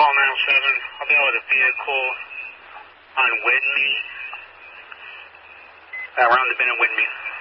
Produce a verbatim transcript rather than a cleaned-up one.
call nine seven. I'll be with a vehicle on Whitney, around the bend of Whitney.